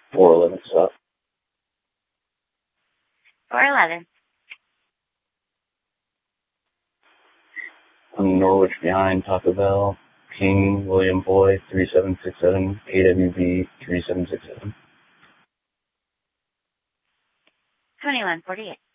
411 stop. 411. Norwich behind Taco Bell. King William Boy 3767. AWB 3767. 2148.